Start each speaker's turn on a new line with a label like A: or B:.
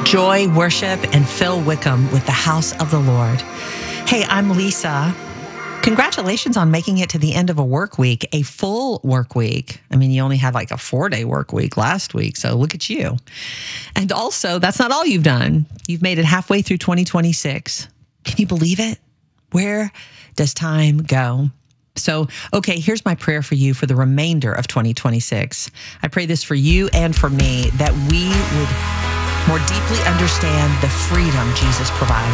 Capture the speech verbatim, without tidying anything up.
A: enjoy, worship, and fill Wickham with the house of the Lord. Hey, I'm Lisa. Congratulations on making it to the end of a work week, a full work week. I mean, you only had like a four-day work week last week, so look at you. And also, that's not all you've done. You've made it halfway through twenty twenty-six. Can you believe it? Where does time go? So, okay, here's my prayer for you for the remainder of twenty twenty-six. I pray this for you and for me, that we would more deeply understand the freedom Jesus provides.